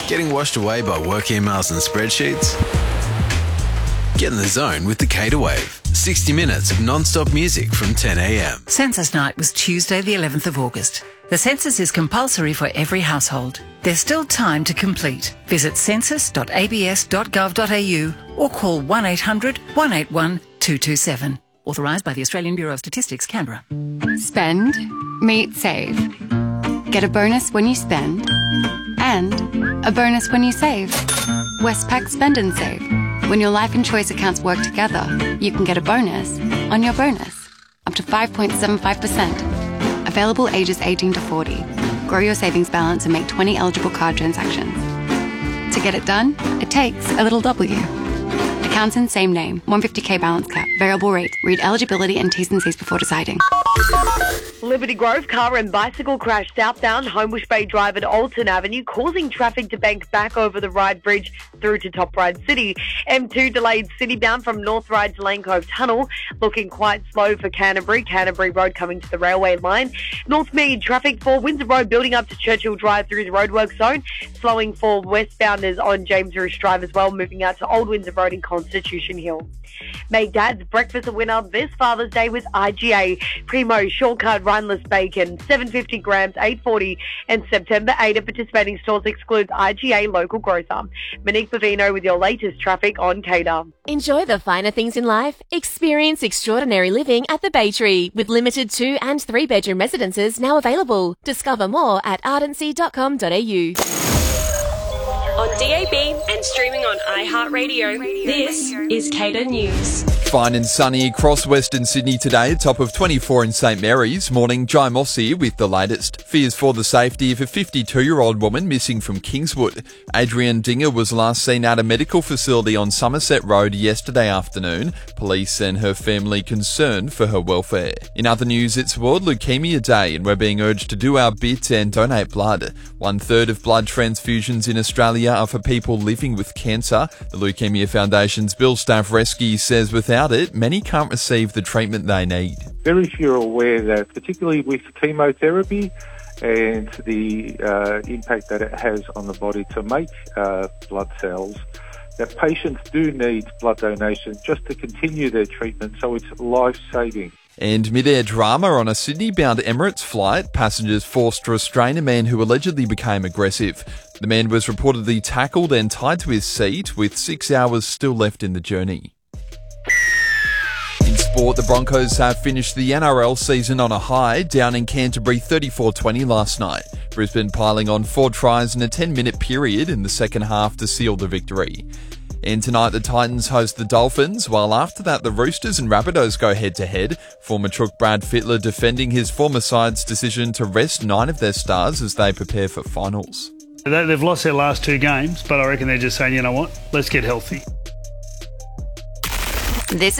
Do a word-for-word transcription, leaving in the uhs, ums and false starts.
Getting washed away by work emails and spreadsheets? Get in the zone with the Cater Wave. sixty minutes of non-stop music from ten a.m. Census night was Tuesday the eleventh of August. The census is compulsory for every household. There's still time to complete. Visit census dot a b s dot gov dot a u or call one eight hundred, one eight one, two two seven. Authorised by the Australian Bureau of Statistics, Canberra. Spend, meet, save. Get a bonus when you spend and a bonus when you save. Westpac Spend and Save. When your life and choice accounts work together, you can get a bonus on your bonus. Up to five point seven five percent. Available ages eighteen to forty. Grow your savings balance and make twenty eligible card transactions. To get it done, it takes a little W. Accounts in same name. one hundred fifty k balance cap. Variable rate. Read eligibility and T's and C's before deciding. Liberty Grove car and bicycle crash southbound Homebush Bay Drive at Alton Avenue, causing traffic to bank back over the Ryde Bridge through to Top Ryde City. M two delayed citybound from North Ryde to Lane Cove Tunnel, looking quite slow for Canterbury. Canterbury Road coming to the railway line. North Mead traffic for Windsor Road building up to Churchill Drive through the roadwork zone, slowing for westbounders on James Risch Drive as well, moving out to Old Windsor Road in Constitution Hill. Make Dad's breakfast a winner this Father's Day with I G A. Primo shortcut rineless bacon, seven hundred fifty grams, eight forty, and September eighth at participating stores excludes I G A local grocer. Monique Bavino with your latest traffic on Cater. Enjoy the finer things in life. Experience extraordinary living at the Bay Tree with limited two and three bedroom residences now available. Discover more at ardency dot com dot a u. On D A B and streaming on iHeartRadio, this is Cater News. Fine and sunny across Western Sydney today, top of twenty-four in St Mary's. Morning, Jai Moss here with the latest. Fears for the safety of a fifty-two-year-old woman missing from Kingswood. Adrienne Dinger was last seen at a medical facility on Somerset Road yesterday afternoon. Police and her family concerned for her welfare. In other news, it's World Leukaemia Day and we're being urged to do our bit and donate blood. One third of blood transfusions in Australia are for people living with cancer. The Leukaemia Foundation's Bill Stavreski says without it, many can't receive the treatment they need. Very few are aware that, particularly with chemotherapy and the uh, impact that it has on the body to make uh, blood cells, that patients do need blood donation just to continue their treatment, so it's life-saving. And mid-air drama on a Sydney-bound Emirates flight. Passengers forced to restrain a man who allegedly became aggressive. The man was reportedly tackled and tied to his seat, with six hours still left in the journey. In sport, the Broncos have finished the N R L season on a high, down in Canterbury thirty-four twenty last night. Brisbane piling on four tries in a ten-minute period in the second half to seal the victory. And tonight the Titans host the Dolphins, while after that the Roosters and Rabbitohs go head-to-head. Former Chook Brad Fittler defending his former side's decision to rest nine of their stars as they prepare for finals. They've lost their last two games, but I reckon they're just saying, you know what, let's get healthy. This